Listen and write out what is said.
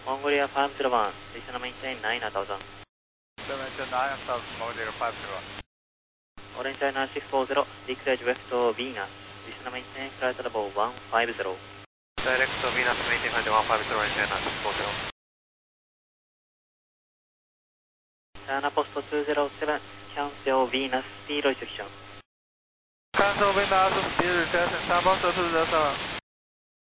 Mongolia 501, descend maintain 9000. Maintain 9000, Mongolia 501. Orange China 640, decrease left to Venus, descend maintain flight level 150. Direct to Venus, maintain flight 150, Orange China 640. China Post 207, cancel Venus, speed restriction. Cancel Venus, speed restriction, China Post 207.